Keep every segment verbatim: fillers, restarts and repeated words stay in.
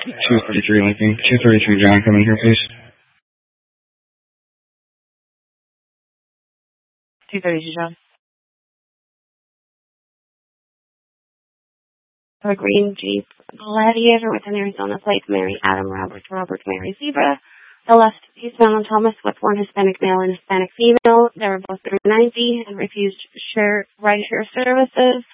two thirty-three Lincoln. two thirty-three John, come in here, please. two thirty-two John. A green Jeep Gladiator with an Arizona plate, Mary Adam Robert Robert Mary Zebra. The left, East Mountain Thomas with one Hispanic male and Hispanic female. They were both through ninety and refused share rideshare services.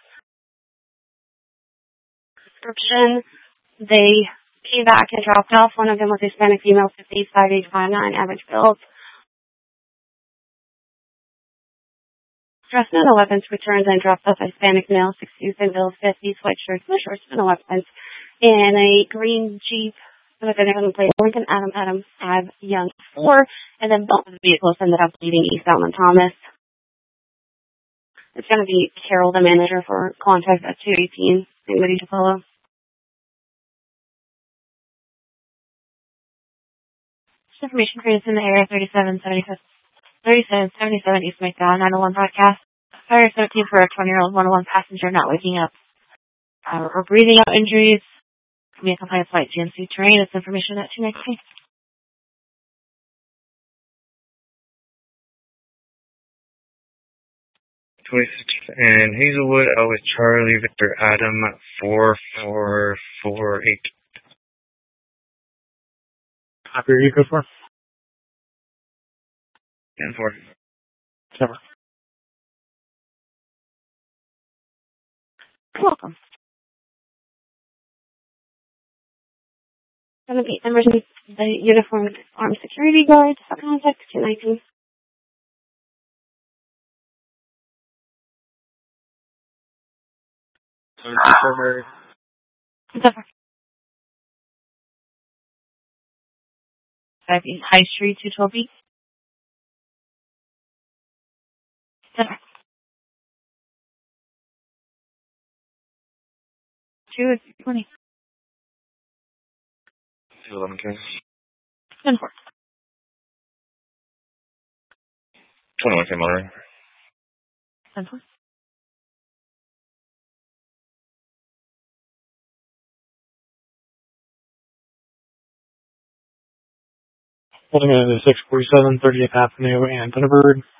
Description: they came back and dropped off. One of them was Hispanic female, fifty-five, age five nine, average build. Dressed in the weapons, returned and dropped off a Hispanic male, sixty, thin build, fifty, sweatshirt, no shorts, no weapons, in a green Jeep with an Arizona plate, Lincoln Adam Adam Ave Young four, and then both of the vehicles ended up leaving East Mountain Thomas. It's going to be Carol, the manager, for contact at two eighteen. Anybody to follow? Information created in the area thirty-seven seventy-seven East McDowell, nine oh one broadcast. Fire seventeen for a twenty-year-old one oh one passenger not waking up uh, or breathing out injuries. Be a compliant flight, G M C terrain. It's information at two nineteen. twenty-six and Hazelwood, Elvis Charlie, Victor Adam, four four four eight. Copy, you go for? ten four. Never. Welcome. Going to be emergency, the uniformed armed security guard. Contact two nineteen. Primary. High Street, two twelve B. two twenty. eleven K. ten four. twenty-one K Monterey. ten four. Holding it at six forty-seven, thirtieth Avenue and Thunderbird.